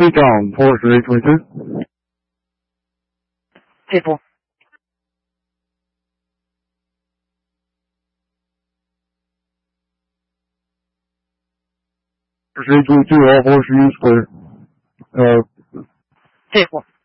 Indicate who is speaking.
Speaker 1: down, horse 822.
Speaker 2: People.
Speaker 1: Horse 822, all horse use clear.
Speaker 2: People.